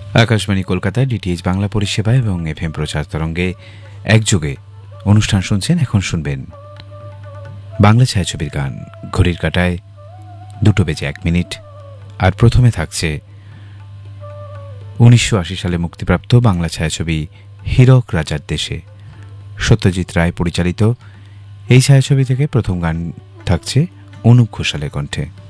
Akashvani Kolkata DTH Bangla পরিষেবা এবং FM প্রচার তরঙ্গে একযোগে অনুষ্ঠান শুনছেন। এখন শুনবেন বাংলা ছায়াছবির গান। ঘড়ির কাঁটায় 2:01 আর প্রথমে থাকছে 1980 সালে মুক্তিপ্রাপ্ত বাংলা ছায়াছবি হীরক রাজার দেশে সত্যজিৎ রায় পরিচালিত এই ছায়াছবি থেকে প্রথম গান থাকছে অনুপ ঘোষালের কণ্ঠে।